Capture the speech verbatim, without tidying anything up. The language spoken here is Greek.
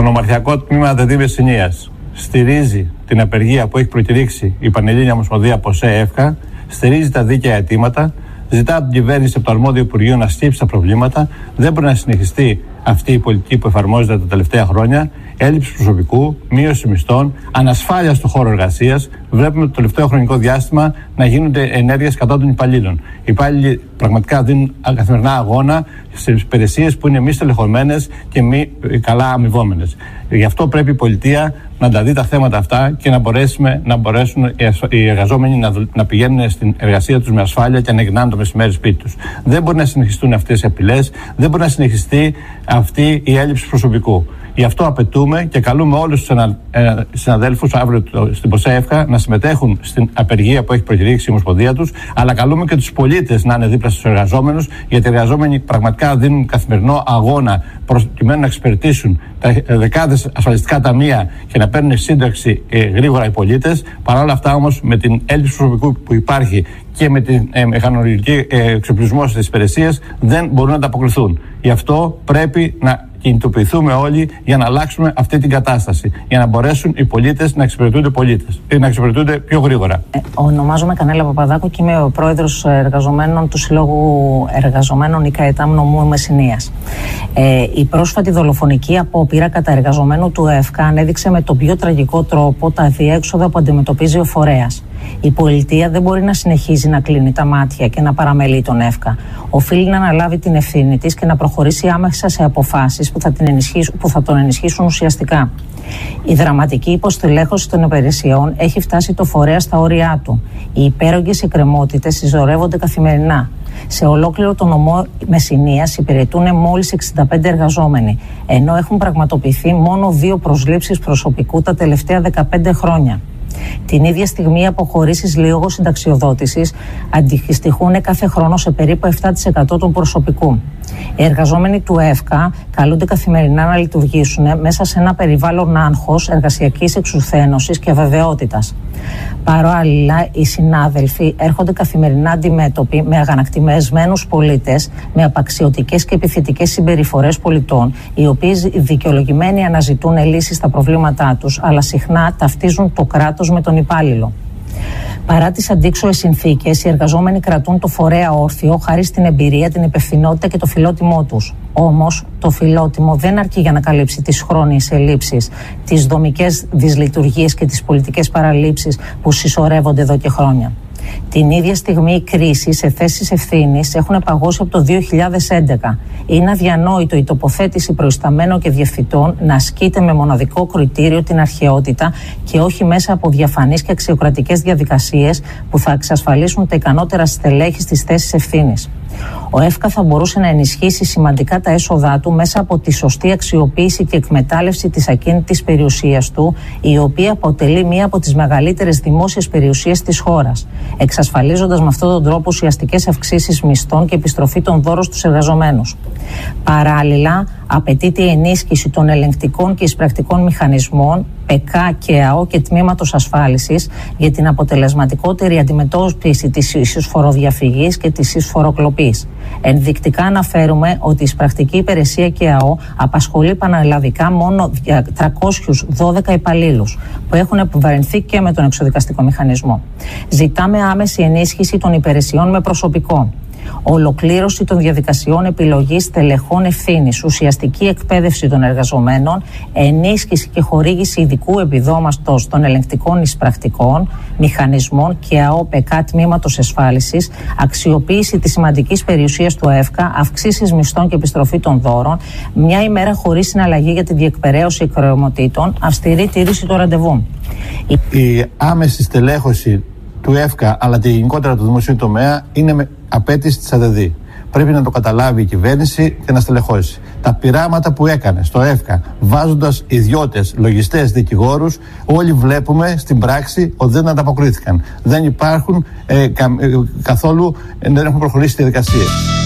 νομαρχιακό τμήμα ΔΕΔ Μεσσηνίας στηρίζει την απεργία που έχει προκηρύξει η Πανελλήνια Ομοσπονδία ΠΟΣΕ ΕΦΚΑ, στηρίζει τα δίκαια αιτήματα, ζητά από την κυβέρνηση, από το αρμόδιο Υπουργείο να στύψει τα προβλήματα. Δεν μπορεί να συνεχιστεί αυτή η πολιτική που εφαρμόζεται τα τελευταία χρόνια. Έλλειψη προσωπικού, μείωση μισθών, ανασφάλεια στον χώρο εργασίας. Βλέπουμε το τελευταίο χρονικό διάστημα να γίνονται ενέργειες κατά των υπαλλήλων. Οι υπάλληλοι πραγματικά δίνουν καθημερινά αγώνα σε υπηρεσίες που είναι μη στελεχωμένες και μη καλά αμοιβόμενες. Γι' αυτό πρέπει η πολιτεία να τα δει τα θέματα αυτά και να, μπορέσουμε, να μπορέσουν οι εργαζόμενοι να, να πηγαίνουν στην εργασία τους με ασφάλεια και να γυρνάνε το μεσημέρι σπίτι τους. Δεν μπορεί να συνεχιστούν αυτές οι απειλές, δεν μπορεί να συνεχιστεί αυτή η έλλειψη προσωπικού. Γι' αυτό απαιτούμε και καλούμε όλους τους συναδέλφους αύριο στην ΠΟΣΕ ΕΦΚΑ να συμμετέχουν στην απεργία που έχει προκηρύξει η Ομοσπονδία τους, αλλά καλούμε και τους πολίτες να είναι δίπλα στους εργαζόμενους, γιατί οι εργαζόμενοι πραγματικά δίνουν καθημερινό αγώνα προκειμένου να εξυπηρετήσουν τα δεκάδες ασφαλιστικά ταμεία και να παίρνουν σύνταξη ε, γρήγορα οι πολίτες. Παρ' όλα αυτά όμως, με την έλλειψη προσωπικού που υπάρχει και με την ε, μηχανολογική ε, εξοπλισμό στις υπηρεσίες, δεν μπορούν να ανταποκριθούν. Γι' αυτό πρέπει να κινητοποιηθούμε όλοι για να αλλάξουμε αυτή την κατάσταση. Για να μπορέσουν οι πολίτες να εξυπηρετούνται πολίτες, να εξυπηρετούνται πιο γρήγορα. Ε, ονομάζομαι Κανέλα Παπαδάκου και είμαι ο πρόεδρος εργαζομένων του Συλλόγου Εργαζομένων ΙΚΑΕΤΑΜ Νομού Μεσσηνίας. Ε, η πρόσφατη δολοφονική απόπειρα κατά εργαζομένου του ΕΦΚΑ ανέδειξε με τον πιο τραγικό τρόπο τα αδιέξοδα που αντιμετωπίζει ο φορέας. Η πολιτεία δεν μπορεί να συνεχίζει να κλείνει τα μάτια και να παραμελεί τον ΕΦΚΑ. Οφείλει να αναλάβει την ευθύνη της και να προχωρήσει άμεσα σε αποφάσεις που θα, την ενισχύσουν, που θα τον ενισχύσουν ουσιαστικά. Η δραματική υποστελέχωση των υπηρεσιών έχει φτάσει το φορέα στα όρια του. Οι υπέρογγες εκκρεμότητες συσσωρεύονται καθημερινά. Σε ολόκληρο το νομό Μεσσηνίας υπηρετούν μόλις εξήντα πέντε εργαζόμενοι, ενώ έχουν πραγματοποιηθεί μόνο δύο προσλήψεις προσωπικού τα τελευταία δεκαπέντε χρόνια. Την ίδια στιγμή, οι αποχωρήσεις λόγω συνταξιοδότησης αντιστοιχούν κάθε χρόνο σε περίπου επτά τοις εκατό του προσωπικού. Οι εργαζόμενοι του ΕΦΚΑ καλούνται καθημερινά να λειτουργήσουν μέσα σε ένα περιβάλλον άγχος, εργασιακής εξουθένωσης και αβεβαιότητας. Παράλληλα, οι συνάδελφοι έρχονται καθημερινά αντιμέτωποι με αγανακτισμένους πολίτες, με απαξιωτικές και επιθετικές συμπεριφορές πολιτών, οι οποίοι δικαιολογημένοι αναζητούν λύσεις στα προβλήματά τους, αλλά συχνά ταυτίζουν το κράτος με τον υπάλληλο. Παρά τις αντίξωες συνθήκες, οι εργαζόμενοι κρατούν το φορέα όρθιο χάρη στην εμπειρία, την υπευθυνότητα και το φιλότιμό τους. Όμως, το φιλότιμο δεν αρκεί για να καλύψει τις χρόνιες ελλείψεις, τις δομικές δυσλειτουργίες και τις πολιτικές παραλήψεις που συσσωρεύονται εδώ και χρόνια. Την ίδια στιγμή οι κρίσεις σε θέσεις ευθύνης έχουν παγώσει από το δύο χιλιάδες έντεκα. Είναι αδιανόητο η τοποθέτηση προϊσταμένων και διευθυντών να ασκείται με μοναδικό κριτήριο την αρχαιότητα και όχι μέσα από διαφανείς και αξιοκρατικές διαδικασίες που θα εξασφαλίσουν τα ικανότερα στελέχη στις θέσεις ευθύνης. Ο ΕΦΚΑ θα μπορούσε να ενισχύσει σημαντικά τα έσοδά του μέσα από τη σωστή αξιοποίηση και εκμετάλλευση της ακίνητης περιουσίας του, η οποία αποτελεί μία από τις μεγαλύτερες δημόσιες περιουσίες της χώρας, εξασφαλίζοντας με αυτόν τον τρόπο ουσιαστικές αυξήσεις μισθών και επιστροφή των δώρων στους εργαζομένους. Παράλληλα, απαιτείται η ενίσχυση των ελεγκτικών και εισπρακτικών μηχανισμών, ΠΕΚΑ και ΑΟ και τμήματος ασφάλισης για την αποτελεσματικότερη αντιμετώπιση της εισφοροδιαφυγής και της εισφοροκλοπής. Ενδεικτικά αναφέρουμε ότι η εισπρακτική υπηρεσία και ΑΟ απασχολεί πανελλαδικά μόνο τριακόσιους δώδεκα υπαλλήλους που έχουν επιβαρυνθεί και με τον εξοδικαστικό μηχανισμό. Ζητάμε άμεση ενίσχυση των υπηρεσιών με προσωπικό. Ολοκλήρωση των διαδικασιών επιλογής τελεχών ευθύνης, ουσιαστική εκπαίδευση των εργαζομένων, ενίσχυση και χορήγηση ειδικού επιδόματος των ελεγκτικών εισπρακτικών μηχανισμών και ΑΟ ΠΕΚΑ τμήματος ασφάλισης, αξιοποίηση της σημαντικής περιουσίας του ΕΦΚΑ, αυξήσεις μισθών και επιστροφή των δώρων, μια ημέρα χωρίς συναλλαγή για τη διεκπεραίωση εκκρεμότητων, αυστηρή τήρηση του ραντεβού. Η άμεση στελέχωση του ΕΦΚΑ αλλά και γενικότερα του δημοσίου τομέα είναι απέτηση της ΑΔΕΔ. Πρέπει να το καταλάβει η κυβέρνηση και να στελεχώσει. Τα πειράματα που έκανε στο ΕΦΚΑ, βάζοντας ιδιώτες, λογιστές, δικηγόρους, όλοι βλέπουμε στην πράξη ότι δεν ανταποκρίθηκαν. Δεν υπάρχουν ε, κα, ε, καθόλου, ε, δεν έχουν προχωρήσει διαδικασίες.